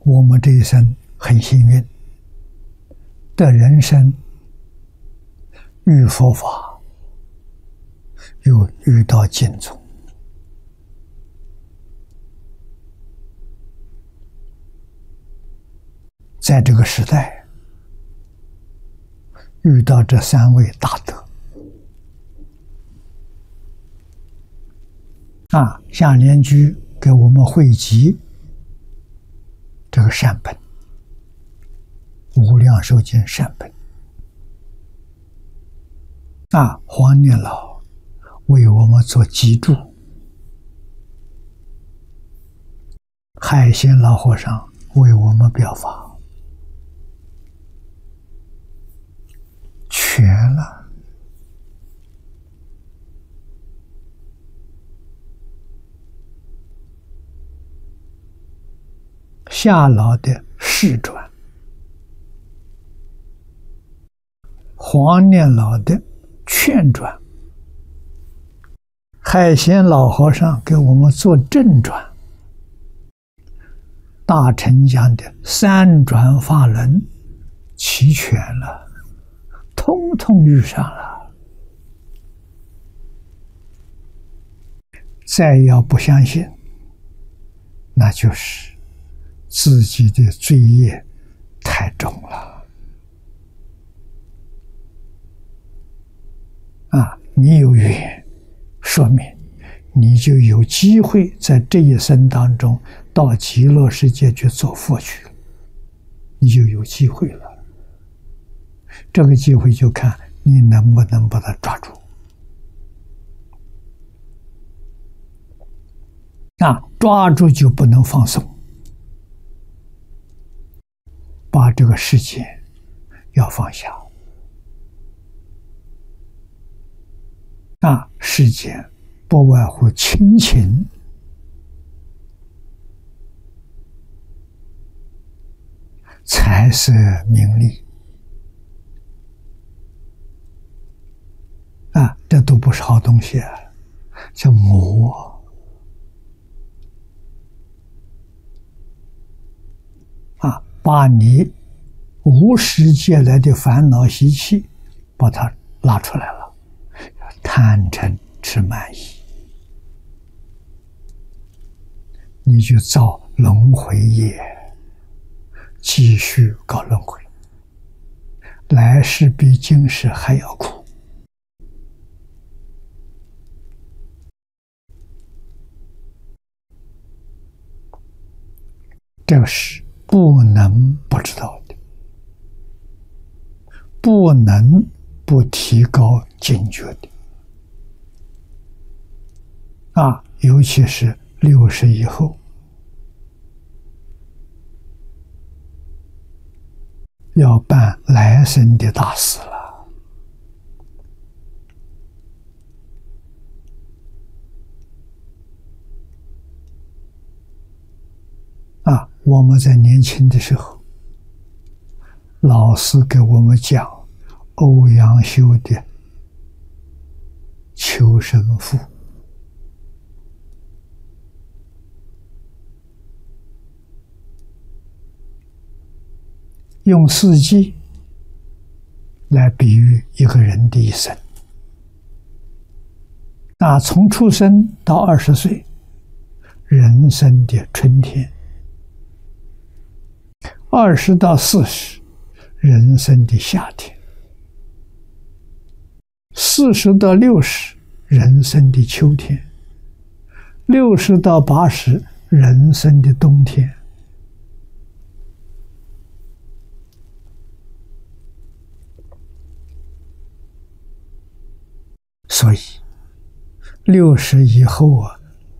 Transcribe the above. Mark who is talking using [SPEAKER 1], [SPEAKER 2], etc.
[SPEAKER 1] 我们这一生很幸运，的人生遇佛法，又遇到净宗，在这个时代遇到这三位大德下联居给我们汇集这个善本，无量寿经善本黄念老为我们做集注，海鲜老和尚为我们表法，全了。夏老的释传，黄念老的劝传，海鲜老和尚给我们做正传，大乘讲的三转法轮齐全了，通通遇上了。再要不相信，那就是自己的罪业太重了你有缘，说明你就有机会在这一生当中到极乐世界去做佛去了，你就有机会了。这个机会就看你能不能把它抓住抓住就不能放松，把这个世界要放下世间不外乎亲情、财色名利这都不是好东西叫魔把你无始劫来的烦恼习气把它拉出来了，贪嗔痴慢疑，你就造轮回业，继续搞轮回，来世比今世还要苦。这个是不能不知道的，不能不提高警觉的尤其是60以后，要办来生的大事了我们在年轻的时候，老师给我们讲欧阳修的求生赋，用四季来比喻一个人的一生从出生到20岁，人生的春天；20到40，人生的夏天；40到60，人生的秋天；60到80，人生的冬天。所以60以后